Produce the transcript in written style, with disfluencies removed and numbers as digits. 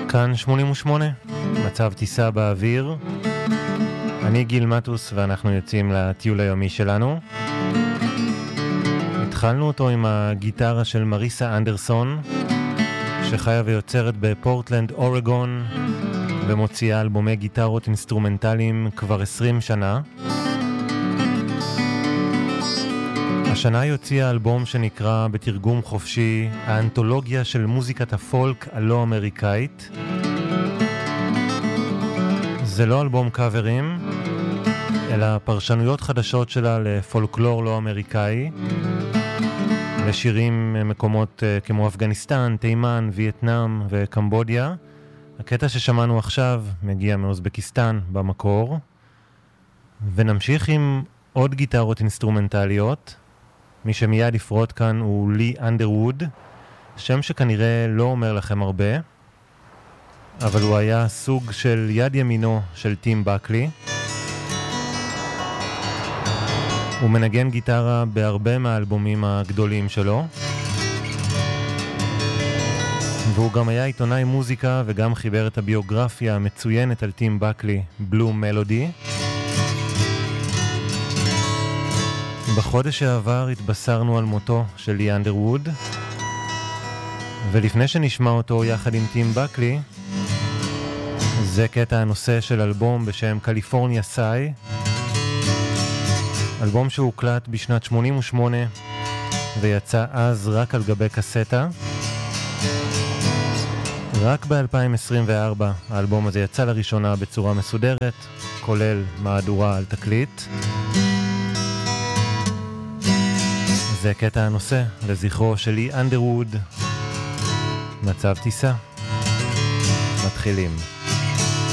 כאן 88, מצב טיסה באוויר. אני גיל מטוס ואנחנו יוצאים לטיול היומי שלנו. התחלנו אותו עם הגיטרה של מריסה אנדרסון, שחיה ויוצרת בפורטלנד, אורגון, ומוציאה אלבומי גיטרות אינסטרומנטליים כבר 20 שנה. השנה היא הוציאה אלבום שנקרא בתרגום חופשי האנתולוגיה של מוזיקת הפולק הלא אמריקאית. זה לא אלבום קאברים, אלא פרשנויות חדשות שלה לפולקלור לא אמריקאי, לשירים מקומות כמו אפגניסטן, תימן, וייטנאם וקמבודיה. הקטע ששמענו עכשיו מגיע מאוזבקיסטן במקור, ונמשיך עם עוד גיטרות אינסטרומנטליות. מי שמיד יפרוט כאן הוא לי אנדרווד, שם שכנראה לא אומר לכם הרבה, אבל הוא היה סוג של יד ימינו של טים בקלי. הוא מנגן גיטרה בהרבה מהאלבומים הגדולים שלו, והוא גם היה עיתונאי מוזיקה וגם חיבר את הביוגרפיה המצוינת על טים בקלי, בלו מלודי. בחודש שעבר התבשרנו על מותו של לי אנדרווד, ולפני שנשמע אותו יחד עם טים בקלי, זה קטע הנושא של אלבום בשם קליפורניה סאי, אלבום שהוקלט בשנת 88 ויצא אז רק על גבי קסטה. רק ב-2024 האלבום הזה יצא לראשונה בצורה מסודרת, כולל מהדורה על תקליט. זה קטע הנושא לזכרו של לי אנדרווד. מצב טיסה. מתחילים.